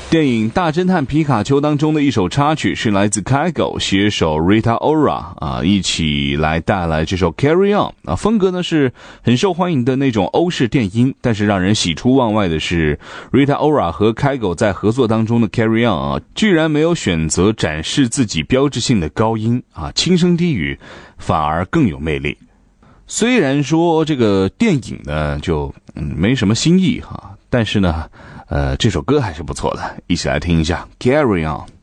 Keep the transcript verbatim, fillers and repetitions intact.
电影《大侦探皮卡丘》当中的一首插曲是来自 Kygo 携手 Rita Ora 啊，一起来带来这首 Carry On 啊，风格呢是很受欢迎的那种欧式电音，但是让人喜出望外的是 Rita Ora 和 Kygo 在合作当中的 Carry On 啊，居然没有选择展示自己标志性的高音啊，轻声低语反而更有魅力。虽然说这个电影呢就嗯没什么新意哈，但是呢呃这首歌还是不错的，一起来听一下 Carry On。